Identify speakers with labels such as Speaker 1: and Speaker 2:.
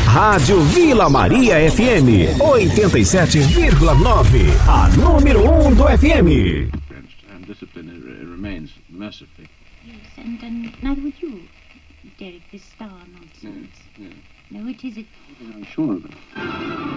Speaker 1: Rádio Vila Maria FM 87,9, a número 1 do FM.
Speaker 2: And discipline remains mercifully.
Speaker 3: Yes, and neither would you, Derek, this star nonsense.
Speaker 2: Yeah.
Speaker 3: No, it isn't.
Speaker 2: I'm sure of it.